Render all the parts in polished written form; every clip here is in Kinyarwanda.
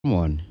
Mone.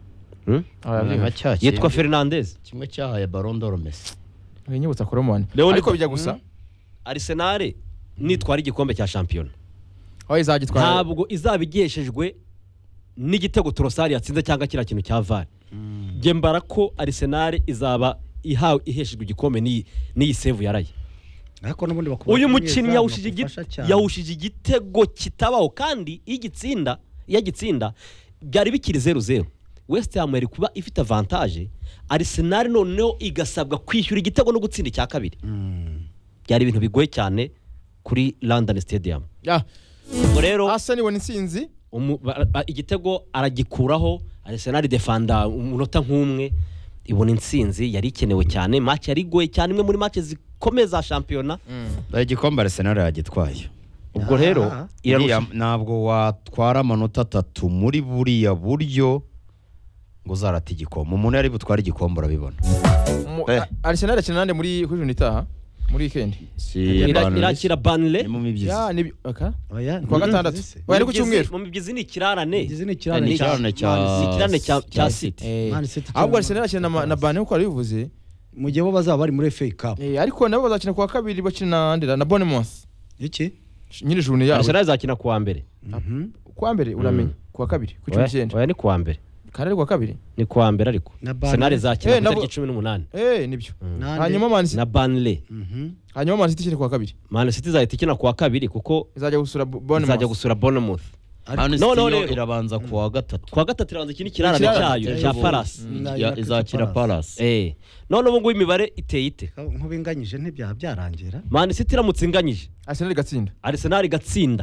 Yitwa Fernandez. Kimwe cyahaye Ballon d'Or Messi. Winyibutsa Koromone. Leon Ariko bijya gusa. Arsenal nitwara igikombe cya champion. Aho izagitwara. Ntabwo izabigeshejwe n'igitego Trossard yatsinze cyangwa kira kintu cya VAR. Gembara ko Arsenal izaba iheshejwe igikombe ni save yaraye. Ariko nubundi bakubona. Uyu mukinnyi yawushije igitego kitabaho kandi yagitsinda byari bikiri 0-0. West Ham yari kuba ifite avantage, Arsenal noneho igasabwa kwishyura igitego no gutsinda icya kabiri. Byari ibintu bigoye cyane kuri London Stadium. Ubwo rero Arsenal ibona intsinzi, igitego aragikuraho, Arsenal defenda umunota nk'umwe ibona intsinzi yari ikenewe cyane. Match yari goye cyane, imwe muri match zikomeza shampiyona. Igikombe Arsenal yagitwaye. Ubwo rero ntabwo watwara amanota 3 muri buriya buryo ngo zarata igikombe. Umuntu yari butwara igikombe urabibona. Arsenal akinande muri kujuni taha muri weekend. Irakira Burnley mu mibyizi. Ya ni aka. Oya. Kwa gatandatu. Wari ku cyumweru. Mu mibyizi ni kirarane. Ikirane cya City. Ahubwo Arsenal akina na Burnley uko arivuze. Mu gihe bo bazaba bari muri FA Cup. Ariko nabo bazakina kwa kabiri bakina na Bournemouth. Iki? Nyiri juni yabo. Arsenal zakina kuwa mbere. Kwa mbere uramenye kwa kabiri ku 19. Oya ni kuwa mbere. Kandi kwa kabiri ni kuwa mbere ariko Arsenal zakina ku 18. Nibyo. Hanyuma Man City na Burnley. Hanyuma Man City kwa kabiri. Man City zayitikina kuwa kabiri kuko izajya gusura Bournemouth. No irabanza kuwa gatatu. Kuwa gatatu irabanza ikindi kirarane cyayo cya Palace. Izakira Palace. None ubu ngubu imibare iteye ite? Nkubinganyije ntibyaha byarangira. Man City iramutse Arsenal igatsinda.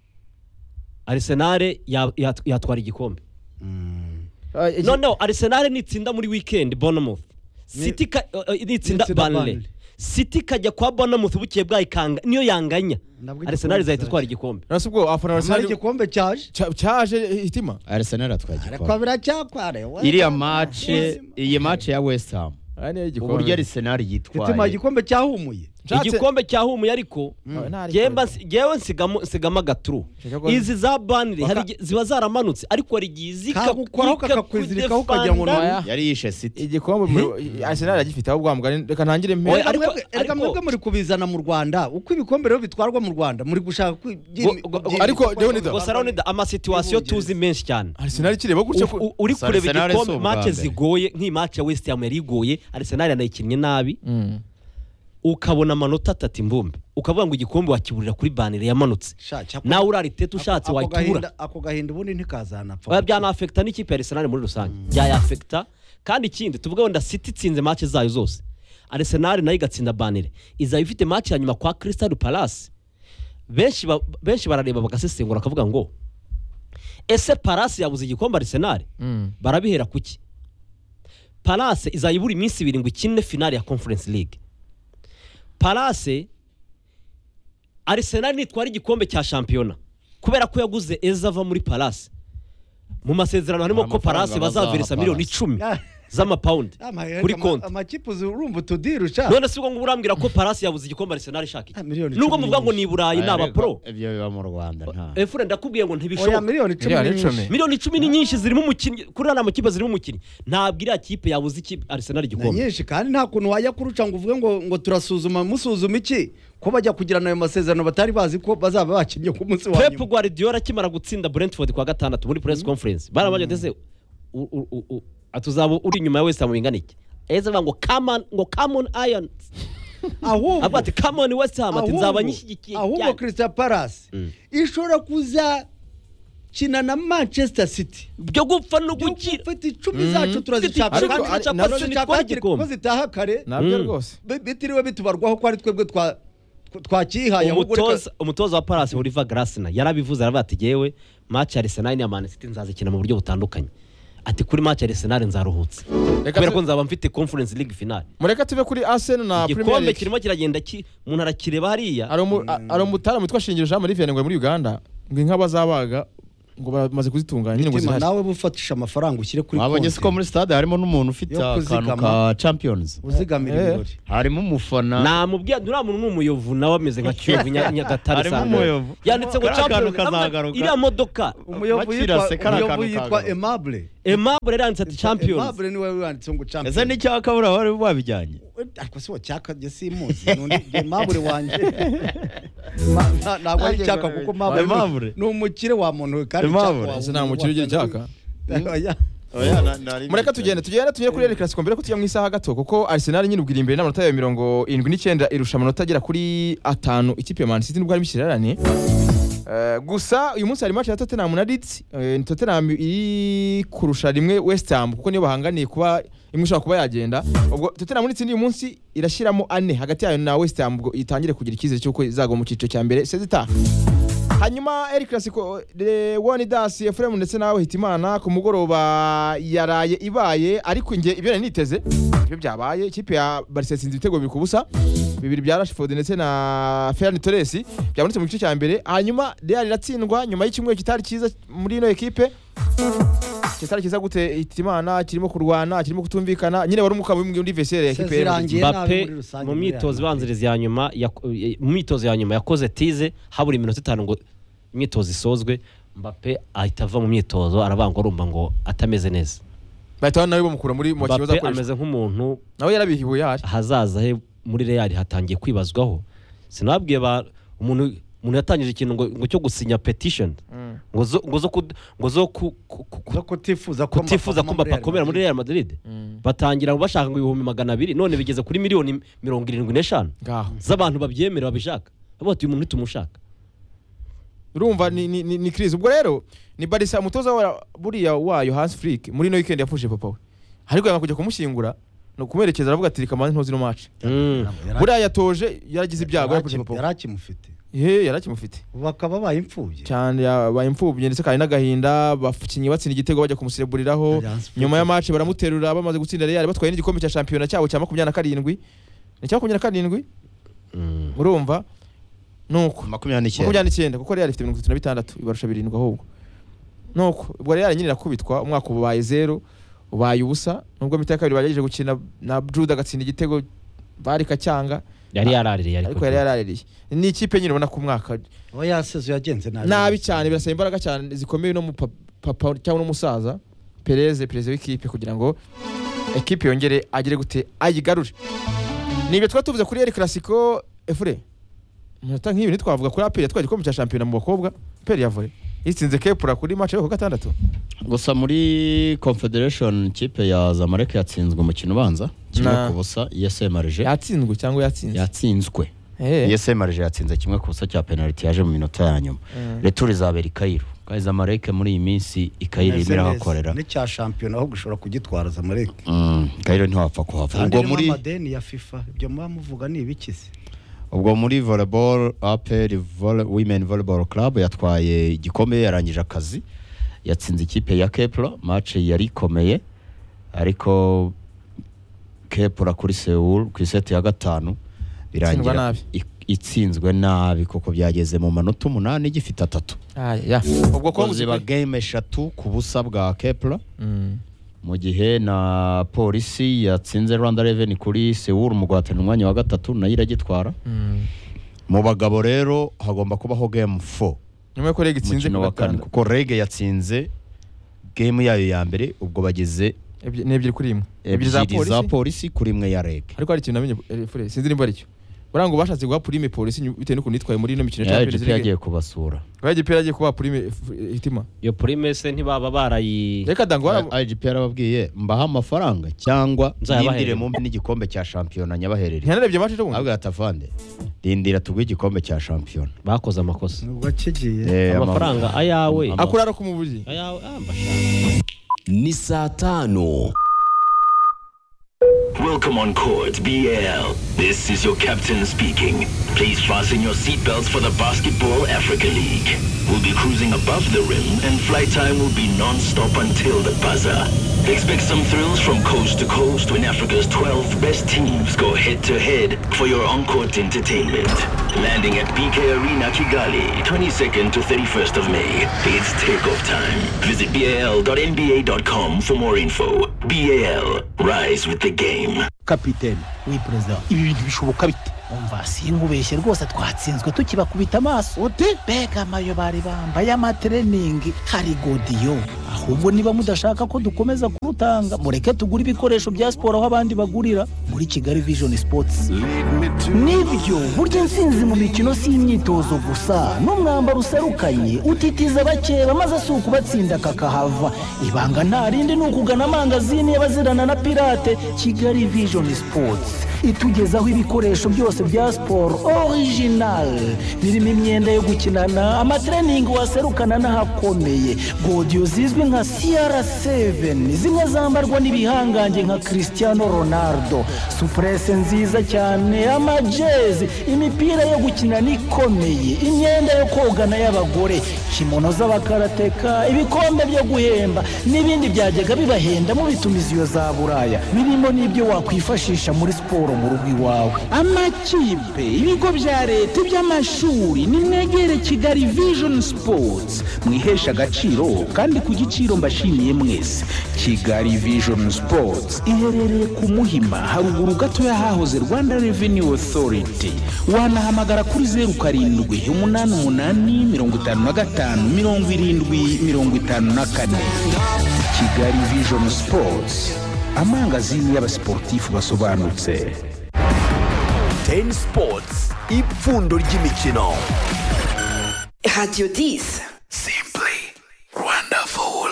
Arsenal yatwara igikombe. No, Arsenal nitsinda muri weekend Bournemouth. City nitsinda Burnley. City kajya kwa Bournemouth bukiye bwayikanga niyo yanganya. Arsenal izahita itwara igikombe. Nasubwo afana Arsenal igikombe cyaje hitima. Arsenal atwaye igikombe. Ariko biracyakware. Iriya match, iyi match ya West Ham. Uburyo Arsenal yitwaye. Hitima igikombe cyahumuye. Igikombe cyahumuye ariko jewe nsigama gatru. Izi za Burnley hari ziba zaramanutse ariko ari gizika gukora kakakwizirikaho kagira ngo yari yishe City. Igikombe Arsenal yagifite ahubwo bamugani reka ntangire mpe. Ariko mwebwe muri kubizana mu Rwanda uko ibikombe rero bitwarwa mu Rwanda muri gushaka ariko Leonida ama situation tuzi menshi cyane. Arsenal kireba gutyo uri kureba igikombe match zigoye nk'imatch ya West Ham yari igoye, Arsenal yanayikinnye nabi. Ukabona amanota 3 imbumbe ukavuga ngo igikombe wakiburira kuri Burnley yamanutse nawe urari tete ushatse wayikura ako gahinda ubundi ntikazanapfa. Oya byana affecta n'ikipe ya Arsenal muri rusange bya affecta. Kandi ikindi tuvuga wenda City tsinze match zayo zose, Arsenal nayo igatsinda Burnley iza ifite match ya nyuma kwa Crystal Palace. Benshi barareba bagasesengura akavuga ngo ese Palace yabuze igikombe Arsenal barabihera kuki? Palace izayibura iminsi 2 ngo ikine finale ya Conference League. Palace Arsenal nitwara igikombe cya shampiyona kubera ko yaguze Ezava muri Palace. Mu masezerano harimo ko Palace bazaveresa miliyoni 10 z'amapaundi kuri konti. Amakipe urumva tudirusha. None sibwo ngo urambwira ko Palace yabuze igikombe Arsenal ishaka iki? Nubwo muvuga ngo ni Burayi n'aba pro. Ibyo biba mu Rwanda nta. Efure ndakubwiye ngo ntibishoboka. Oya miliyoni 10. Miliyoni 10 ni nyinshi zirimo umukinnyi kuri ana makipe zirimo umukinnyi. Ntabwo iriya kipe yabuze iki Arsenal igikombe. Nyinshi kandi nta kuntu wajya kuruca ngo uvuge ngo turasuzuma musuzuma iki ko bajya kugira nayo masezerano batari bazi ko bazaba bakinnye ku munsi wa nyuma. Pep Guardiola kimara gutsinda Brentford kwa gatandatu muri press conference barabaje ndetse atuzaba uri nyuma ya West Ham binganike. Eze ngo come on Irons. Ahubwo abati come on West Ham ati nzaba nyishyigikiye. Ahubwo Crystal Palace ishobora kuza kina na Manchester City. Byo gupfa no gukira. Ufite 10 zacu turazishaka kandi ko zitaha kare. Nabyo rwose. Bitiriwe bitubarwaho ko ari twebwe twakihaye umutoza wa Palace Oliver Glasner yarabivuze aravuga ati jewe match ya Arsenal na Man City nzazikina mu buryo butandukanye. Ati kuri match ya Arsenal nzaruhutse kubera ko nzaba mfite Conference League finale. Mureka tuve kuri Arsenal na Premier League. Igikombe kirimo kiragenda umuntu arakireba hariya. Ari umutara mutwa shingiro Jean Marie Vianney ngo muri Uganda ngo inka bazabaga ngo bamaze kuzitunganya nyine ngo Mitima, zihari. nawe bufatisha amafaranga ushyire kuri mwabonye siko muri stade harimo n'umuntu ufite Yo akantu kuzigama. ka champions uzigamira ibirori. harimo umufana namubwiye uriya muntu ni umuyovu nawe ameze nka Kiyovu Nyagatare harimo sana. umuyovu yanditse ngo Kariya kantu champions kazagaruka. iriya modoka umuyovu Bakirase, kariya umuyovu kantu yitwa kagaruka. Aimable. Aimable yanditse ati champions Aimable niwe wanditse ngo champions. ese n'icyakabura wari wabijyanye ariko si wacyakajye simuzi nundi Aimable wanje ntabwo ari cyaka kuko Aimable. Aimable ni umukire wa muntu kandi Aimable. cyaka Ese nta mukire ugira icyaka. oya Mureka tugende kuri El Clasico mbere ko tujya mu isaha gato kuko Arsenal nyine ubwira imbere n'amanota ya 79 irusha amanota agera kuri 5 ikipe ya Man City nubwo ari mishyirarane. Gusa uyu munsi hari match ya Tottenham na Leeds. Ni Tottenham iri kurusha rimwe West Ham kuko niyo bahanganiye kuba imwe ishobora kuba yagenda. Ubwo Tottenham muri uyu munsi irashyiramo 4 hagati yayo na West Ham ubwo itangire kugira ikizere cy'uko izagwa mu cyiciro cya mbere sezita. Hanyuma El Clasico Wonidas Ephraim ndetse nawe Hitimana ku mugoroba yaraye ibaye ariko nge ibyo niteze ibyo byabaye ikipe ya Barca itsinze ibitego bibiri ku busa bibiri bya Rashford ndetse na Ferran Torres byabonetse mu gice cya mbere hanyuma Real iratsindwa nyuma y'ikimwe kitari cyiza muri ino ekipe kitari cyiza gute Hitimana kirimo kurwana kirimo kutumvikana nyine wari umukamo muri vestiaire ya ekipe Mbappe mu myitozo ibanziriza ya nyuma mu myitozo ya nyuma yakoze tize habura iminota 5 ngo imyitozo isozwe Mbappe ahita ava mu myitozo arabangwa urumva ngo atameze neza bahita nawe bamukura muri mu kibazo Mbappe ameze nk'umuntu nawe yarabihibuye hari hazaza he muri Real hatangiye kwibazwaho sinabwiye umuntu yatangije ikintu ngo cyo gusinya petition ngo zo kutifuza ko Mbappe akomera muri Real Madrid batangira bashaka ngo 200,000 none bigeze kuri miliyoni 75 z'abantu babyemera babishaka bati uyu muntu tumushaka urumva ni crise ubwo rero ni Barca umutoza wa buriya wayo Hans Flick muri no weekend yapfuje papa we ariko yanga kujya kumushyingura no kumerekeza aravuga ati rikamanze ntozi no match buriya yatoje yaragize ibyago yapfuje papa yarakimufite yarakimufite bakaba bayimfubye cyane bayimfubye ndetse kandi n'agahinda bafukinye batsinda igitego bajya kumusereburiraho nyuma ya match baramuterura bamaze gutsinda Real batwaye n'igikombe cya champion cyabo cya 27 ni cya 27 urumva nuko 29 kuko Real ifite 36 ibarusha 7 ahubwo nuko ubwo Real nyine irakubitwa umwaka ubaye 0 ubaye ubusa nubwo mitaka kabiri bagejeje gukina na Jude agatsinda igitego barika cyanga yari yaraririye ariko yari yaraririye ni ikipe nyine ubona ku mwaka yasezo yagenze nabi cyane birasaba imbaraga cyane zikomeye no mu papa cyangwa n'umusaza Perez w'ikipe kugira ngo ekipe yongere agire gute ayigarure nibyo twatuvuze kuri El Clasico Efure Nata nk'ibi nitwavuga kuri APR yatwaye igikombe cya champion mu bakobwa APR yavore itsinze Kepura kuri match yo ku gatandatu gusa muri Confederation kipe ya Zamalek yatsinzwe umukino ubanza kimwe ku busa ISM Marge yatsinzwe cyangwa yatsinzwe ISM Marge yatsinze kimwe ku busa cya penalty yaje mu minota ya nyuma retour izabera i Cairo kandi Zamalek muri iyi minsi i Cairo imira hakorera ni cya champion aho gushobora kugitwara Zamalek Cairo ntihapfa kuhava ubwo muri madeni ya FIFA ibyo muvuga ni ibikize ubwo muri volleyball APR Women Volleyball Club yatwaye igikombe yarangije akazi yatsinze ikipe ya Kepler match yari ikomeye ariko Kepler kuri Seoul ku set ya 5 birangira itsinzwe nabi kuko byageze mu manota 8 gifite 3 ubwo ko ziba game 3 ku busa bwa Kepler mu gihe na polisi yatsinze Rwanda Revenue kuri Seoul mu guhatana umwanya wa 3 nayo iragitwara mu bagabo rero hagomba kubaho game 4 nyuma ko Rege itsinze kuko Rege yatsinze game yayo ya mbere ubwo bageze n'ebyiri kuri imwe ebyiri za polisi kuri imwe ya Rege ariko hari ikintu namenye Fure sinzi nimba aricyo barango bashatse guha prime polisi bitewe n'ukuntu nitwaye muri ino mikino ya Champions League yagiye kubasura IGP yagiye kuba prime Hitima iyo prime se ntibaba barayi reka dango IGP yarababwiye mbaha amafaranga cyangwa ndindire mu n'igikombe cya champion nyabaherere ntiyarebye match cyo abwa atafande dindira tugwe igikombe cya champion bakoze amakosa nubwo kigiye amafaranga ayawe akurara ku mubuzi ayawe mbashaka ni saa 5. Welcome on Court BL. This is your captain speaking. Please fasten your seatbelts for the Basketball Africa League. We'll be cruising above the rim and flight time will be non-stop until the buzzer. Expect some thrills from coast to coast when Africa's 12 best teams go head-to-head for your on-court entertainment. Landing at BK Arena Kigali, 22nd to 31st of May. It's takeoff time. Visit bal.nba.com for more info. BAL, rise with the game. Kapiteni w'iperezida ibi bintu bishoboka bite umva sinkubeshye rwose twatsinzwe tukibakubita amaso ute bega amayo bari bambaye amatreningi hari godiyo ahubwo niba mudashaka ko dukomeza kurutanga mureke tugura ibikoresho bya siporo aho abandi bagurira muri Kigali Vision Sports. Nibyo burya nsinzi mu mikino si imyitozo gusa n'umwambaro userukanye utitiza bakeba maze si ukubatsinda kakahava ibanga nta rindi ni ukugana amangazini y'abazirana na pirate Kigali Vision Sports itugezaho ibikoresho byose bya siporo original birimo imyenda yo gukinana amatrening waserukana n'ahakomeye godiyo zizwi nka CR7 zimwe zambarwa n'ibihangange nka Cristiano Ronaldo suprese nziza cyane amajezi imipira yo gukinana ikomeye imyenda yo kogana y'abagore kimono z'abakarateka ibikombe byo guhemba n'ibindi byajyaga bibahenda mu bitumiziyo za Buraya birimo n'ibyo wakwifashisha muri siporo mu rugo iwawe amakipe ibigo bya leta by'amashuri nimwegere Kigali Vision Sports mwihesha agaciro kandi ku giciro mbashimiye mwese. Kigali Vision Sports iherereye ku Muhima haruguru gato yahahoze Rwanda Revenue Authority wanahamagara kuri 0788557054. Kigali Vision Sports amangazini y'abasportifu basobanutse. Ten Sports ipfundo ry'imikino. Radio 10 Simply wonderful.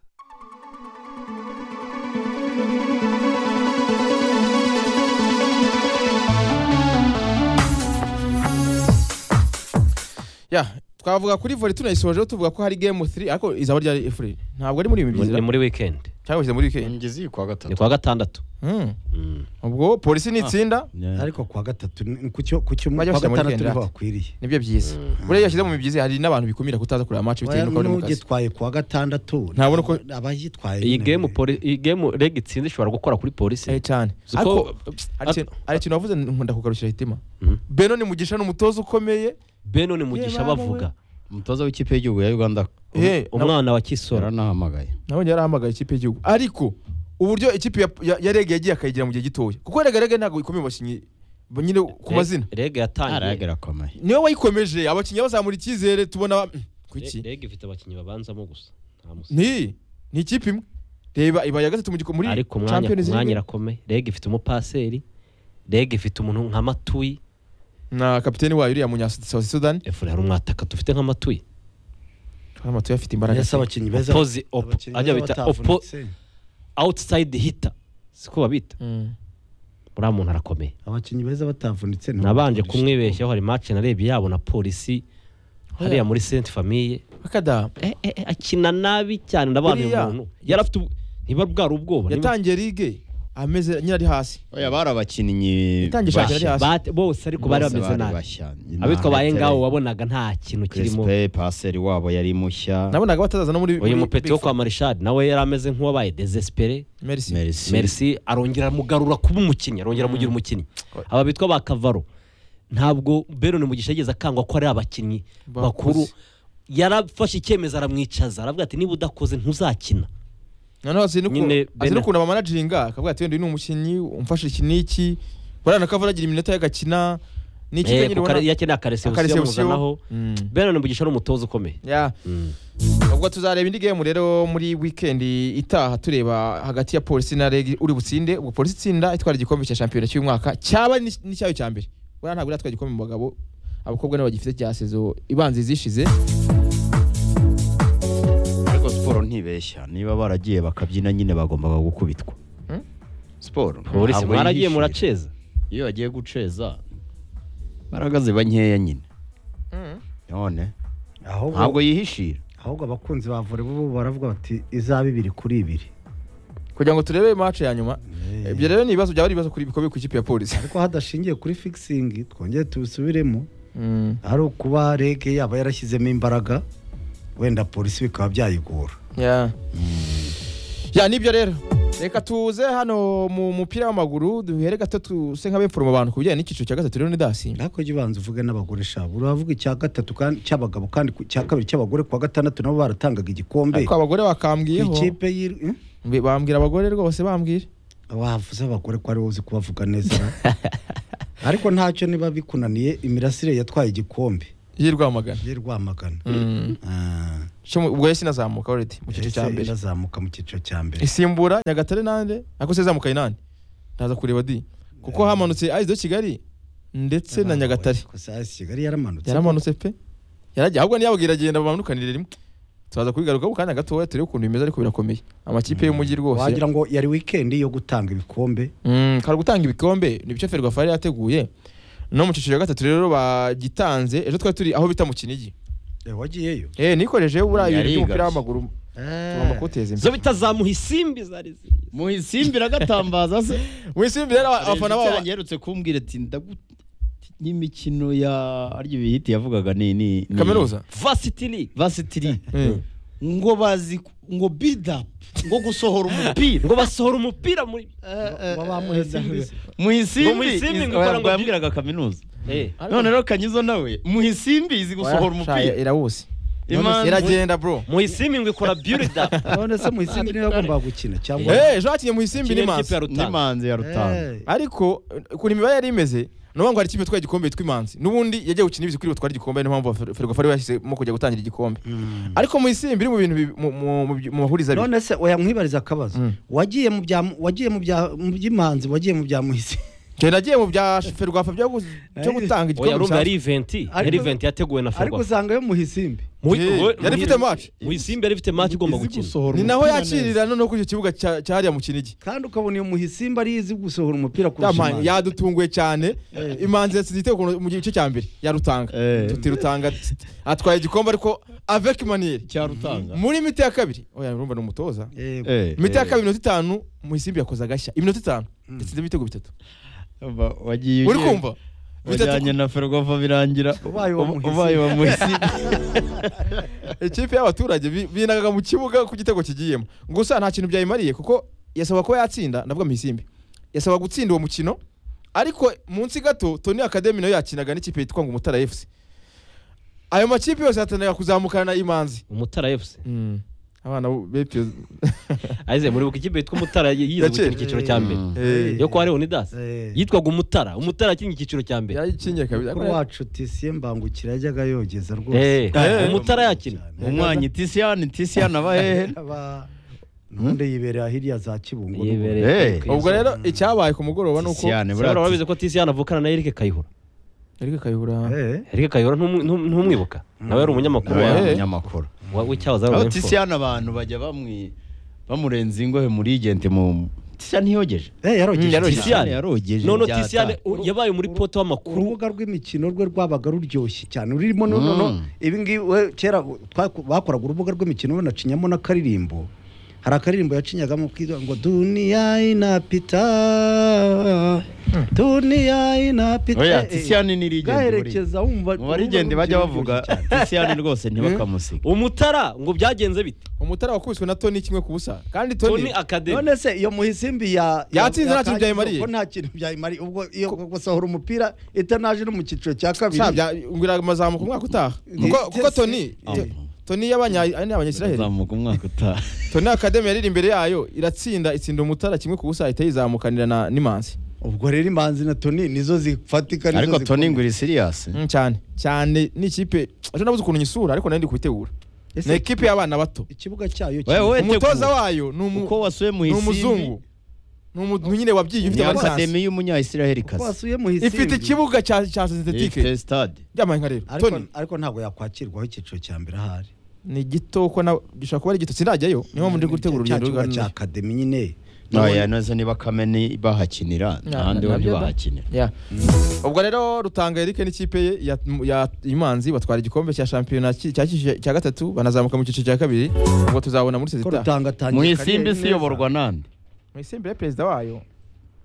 Ya twavuga kuri volley tunayisoje tuvuga ko hari game 3 ariko izaba rya free ntabwo ari muri ibi ni muri weekend cyangwa muri weekend ngezi kwa gatatu ni kwa gatandatu ubwo polisi nitsinda ariko kwa gatatu kucyo kwa Bajya bashira muri gatandatu weekend niho bakwiriye nibyo byiza buriya yashyize mu mibyizi hari n'abantu bikumira kutaza kureba match bitewe n'uko ari mu kazi gitwaye kwa gatandatu ntabona ko abagitwaye iyi game reg itsinze ishobora gukora kuri polisi cyane ariko ari ikintu wavuze nkunda kugarukira hitima Beno ni mugisha n'umutozo ukomeye Beno ni mugisha bavuga umutoza w'ikipe y'igihugu ya Uganda umwana wa Kisora nahamagaye nabonye yarahamagaye ikipe y'igihugu ariko uburyo ikipe ya Rege yagiye akayigira mu gihe gitoya kuko Rege ntabwo ikomeye bashinyi nyine ku mazina Rege yatangiye Rege rakomeye niyo wayikomeje abakinnyi bazamura icyizere tubona kuki Rege ifite abakinnyi babanzamo gusa ni ikipe imwe reba iba ya gatatu mu gikombe muri ariko mwanya irakomeye Rege ifite umupaseri Rege ifite umuntu nka Matuyi na kapiteni wayo uriya munya South Sudan efure hari umwataka dufite nka Matuyi Matuyi afite imbaraga y'abakinnyi beza ajya bita outside hitter siko babita buriya muntu arakomeye abakinnyi beza batavunitse nabanje kumwibeshyaho hari match narebye yabo na polisi hariya muri Sainte Famille akada akina nabi cyane ndabana umuntu yarafite ntiba bwari ubwoba yatangiye ligue ameze nyine ari hasi oya barabakinnyi bose ariko bari bameze nabi abitwa baye ngaho wabonaga nta kintu kirimo passer wabo yari mushya nabonaga batazaza no muri uyu mupeti wo kwa Marshad nawe yari ameze nk'uwabaye desespéré merci arongera mugarura kuba umukinnyi arongera mugira umukinnyi aba bitwa ba Kavaro ntabwo Beno ni mugisha yageze akangwa ko ari abakinnyi bakuru yarafashe icyemezo aramwicaza aravuga ati niba udakoze ntuzakina noneho azino kuntu abamanaginga akavuga ati wenda uyu ni umukinnyi umfasha iki n'iki barana Kavara agira iminota y'agakina n'iki nyine ubona yakeneye akaresebusiyo muzanaho Beno ni mugisha n'umutozo ukomeye ubwo tuzareba indi game rero muri weekend itaha tureba hagati ya polisi na Reg uri butsinde ubwo polisi itsinda itwara igikombe cya championnat cy'uyu mwaka cyaba n'icyayo cya mbere bora ntabwo iratwara igikombe mu bagabo abakobwa nabo bagifite cya sezo ibanze zishize siporo ntibeshya niba baragiye bakabyina nyine bagombaga gukubitwa siporo polisi baragiye muraceza iyo bagiye guceza baragaze bankeya nyine none ntabwo yihishira ahubwo abakunzi ba volley bo baravuga bati izaba 2-2 kugira ngo turebe match ya nyuma ibyo rero ni ibibazo byaba ari ibibazo kuri bikomeye ku ikipe ya polisi ariko hadashingiye kuri fixing twongeye tubisubiremo ari ukuba rege yaba yarashyizemo imbaraga wenda polisi bikaba byayigora ya nibyo rero reka tuze hano mu mupira w'amaguru duhere gato tuse nk'abemfuruma abantu ku bijyanye n'icyiciro cya gatatu rero ni dasi ariko jya ubanza uvuge n'abagore shabo uravuga icya gatatu kandi cy'abagabo kandi icya kabiri cy'abagore kuwa gatandatu nabo baratangaga igikombe ariko abagore bakambwiyeho ikipe bambwira abagore rwose bambwira wavuze abagore ko ari wowe uzi kubavuga neza ariko ntacyo niba bikunaniye imirasire yatwaye igikombe y'Rwamagana ubwo yesi nazamuka already mu cyiciro cya mbere nazamuka mu cyiciro cya mbere isimbura Nyagatare nande ariko se zamuka inani ndaza kureba di kuko hamanutse AS de Kigali ndetse na Nyagatare ko AS Kigali yaramanutse pe yaragiye ahubwo niyabwira agenda bamanukanire rimwe tubaza kubigaruka ku kanya gato turi ukuntu bimeze ariko birakomeye amakipe y'umujyi rwose wagira ngo yari weekend yo gutanga ibikombe kari gutanga ibikombe ni bice Ferwafa yateguye no mu cyiciro cya gatatu rero bagitanze ejo twari turi aho bita mu Kinigi wagiyeyo nikoreje uburayi ibintu by'umupira w'amaguru tugomba kuteza imbere zo bitazamuha isimbi zari muhisimbi ragatambaza se muhisimbi rero abafana babo yerutse kumbwira ati n'imikino ya aryo bihiti yavugaga ni kaminuza Varsity ngo bazi ngo build up ngo gusohora umupira ngo basohora umupira muri muhisimbi ngo yambwiraga kaminuza none rero Kanyizo nawe muhisimbi izi gusohora umupira irawusi iragenda bro muhisimbi ngo ikora build up none se muhisimbi niyo agomba gukina cyangwa ejo hakinye muhisimbi n'imanzi ya Rutanga ariko kuri imibare yari imeze no ngo hari ikipe twaye igikombe tw'imanzi nubundi yagiye gukina ibizi kuri bo twari igikombe niyo mpamvu Ferwafa yashyizemo kujya gutangira igikombe ariko muhisimbi iri mu bintu mu mahuriza none se oyamwibariza akabazo wagiye mu by'imanzi wagiye mu bya muhisimbi nagiye mu bya Ferwafa byo gutanga igikombe yari event yateguwe na Ferwafa ariko usanga yo muhisimbi yari ifite match muhisimbi yari ifite match igomba gukina ni naho yakirira none ku kibuga cya hariya mu Kinigi kandi ukabona iyo muhisimbi ari izi gusohora umupira kurusha yadutunguye cyane imanzi yatsinze igitego mu gice cya mbere yarutanga tutirutanga atwaye igikombe ariko avec manière cya Rutanga muri miti ya kabiri urumva n'umutoza miti ya kabiri 5 muhisimbi yakoze agashya 5 ndetse ibitego 3 wagiye uri kumva bijyanye na Ferwafa birangira ubaye wa muhisimbi ikipe y'abaturage binagaga mu kibuga ku gitego kigiyemo gusa nta kintu byayimariye kuko yasaba ko yatsinda ndavuga muhisimbi yasaba gutsinda uwo mukino ariko munsi gato Tony Academy nayo yakinaga n'ikipe yitwa ngo Umutara FC ayo makipe yose yatanaga kuzamukana na imanzi Umutara FC abana bepyo aize muri buka ikipe yitwa Umutara yize gukina icyiciro cya mbere yo kwa Leonidas yitwaga Umutara kinyi icyiciro cya mbere yakinye kabisa ko wacu Tisiye mbangukira yajyaga yogeza rwose Umutara yakina umwanyi Tisiane abahehe nonde yibereye ahiriya za Kibungo ubwo rero icyabaye ku mugoroba nuko barabize ko Tisiane avukana na Eric Kayihura ntumwibuka nawe yari umunyamakuru w'icyahoze Tisiane abantu bajya bamurenza ingohe muri igente mu Tisiane ntiyogeje yarogeje none Tisiane yabaye muri poto w'amakuru urubuga rw'imikino rwe rwabaga ruryoshye cyane rurimo none ibi ngibi kera bakoraga urubuga rw'imikino banacinyamo n'akaririmbo hari akaririmbo yacinyagamo kwitwa ngo dunia inapita oya Tisiane ni rigende gaherekeza wumva mu barigende bajya bavuga Tisiane rwose ntibakamusiga Umutara ngo byagenze bite Umutara wakubiswe na Tony kimwe ku busa kandi Tony Academy none se iyo muhisimbi yatsinze nta kintu byayimariye ko nta kintu byayimariye ubwo iyo gusohora umupira itanaje no mu cyiciro cya kabiri ngira amazamuka umwaka utaha kuko Tony y'abanyisiraheli zamuka umwaka utaha Tony Academy yari imbere yayo iratsinda Umutara kimwe ku busa ahita yizamukanira n'imanzi ubwo rero imanzi na Tony nizo zifatika nizo ariko Tony nguri serious cyane ni ikipe aje nabuze ukuntu nyisura ariko nandi kubitegura ni ikipe y'abana bato ikibuga cyayo umutoza wayo uko wasuye n'umuzungu n'umuntu nyine wabyiye ufite Academy y'umunya-Israel kazi ifite ikibuga cya synthetique stade byamaye nka rero ariko ntabwo yakwakirwaho icyiciro cya mbere ahari ni gito ko gishobora kuba ari gito sinajyayo niho muri gutegura urugendo cya Academy nyine Oya noze niba Kameni bahakinira ahandi wabyo bahakinira ubwo rero Rutanga Eric n'ikipe ye ya Imanzi batwara igikombe cya shampiyona cya gatatu banazamuka mu cyiciro cya kabiri ubwo tuzabona muri sezita mu isimbi siyoborwa nande mu isimbi ya president wayo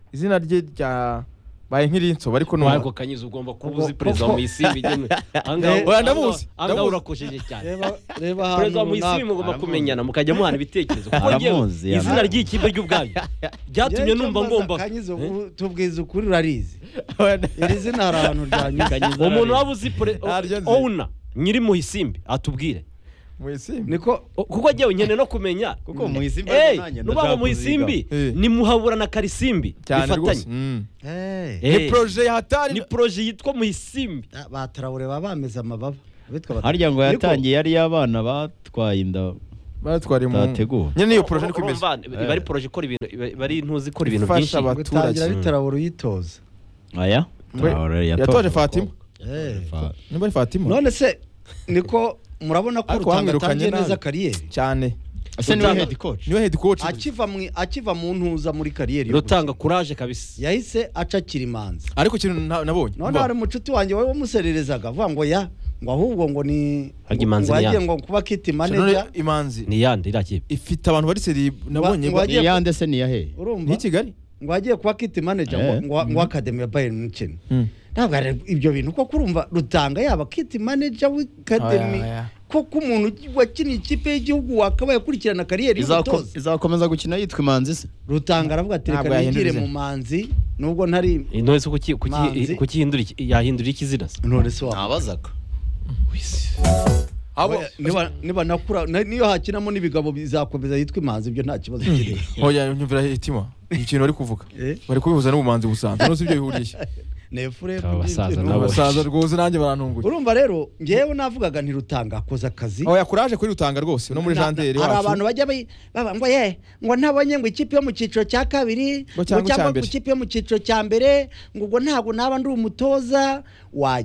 izina rye rya baye nk'irinsobe ariko Marco Kanyiza ugomba kuba uzi perezida wa Muisimbi anga urakojeje cyane reba perezida wa Muisimbi mugomba kumenyana mukajya muhana ibitekerezo kuko ngewe izina ry'ikipe ry'ubwayo ryatumye numva ngomba tubwiza ukuri urarizi iri zina hari ahantu ryanyuze umuntu waba uzi owner nyiri Muisimbi atubwire Muisimbi niko kuko ngewe nyene no kumenya kuko Muisimbi nubwo Muisimbi ni Muhabura na Karisimbi bifatanye ni projet ya hatari ni projet yitwa Muisimbi batarawure babameza amababa harya ngo yatangiye yari y'abana batwaye inda batwari mu nyene iyo projet niko imeze bari projet ikora ibintu bari ntuzi ikora ibintu byinshi gutangira bitarawure uyitoza aya yatoje Fatima niba Fatima none se niko murabona ko rutangatangiye neza kariyeri cyane ase niwe head coach akiva mu ntuza muri kariyeri rutanga courage kabisa yahise aca kirimanza ariko ikintu nabonye none hari umucuti wanjye wowe musererezaga avuga ngo ngo ahubwo ngo ni yagiye ngo kuba kit manager imanzi ni yandi irakiye ifite abantu bari seri nabonye yande se ni yahe ni Kigali ngo agiye kuba kit manager ngo academy ya Bayern Munich ntabwo ibyo bintu ko kurumva rutanga yaba kit manager w'academy koko umuntu wakiniye ikipe y'igihugu wakabaye kurikirana kariyeri y'ubutoza izakomeza gukina yitwa Imanzi se rutanga aravuga ati reka nigire mu Manzi nubwo ntari none se kuki yahindura ikizina se none se wabazaga niba nakura niyo hakinamo n'ibigabo bizakomeza yitwa Imanzi ibyo nta kibazo kiri hoya nyumvira hitima ikintu bari kuvuga bari kubihuza n'ubumanzi busanzwe no sibyo bihuriye nefure abasaza rwose nanjye barantunguye urumva rero ngewe navugaga ntirutanga akoze akazi oya kuraje kuri rutanga rwose no muri jandere wacu hari abantu bajya baba ngo ngo ntabonye ngo ikipe yo mu cyiciro cya kabiri cyangwa ku ikipe yo mu cyiciro cya mbere ngo ntabwo naba ndi umutoza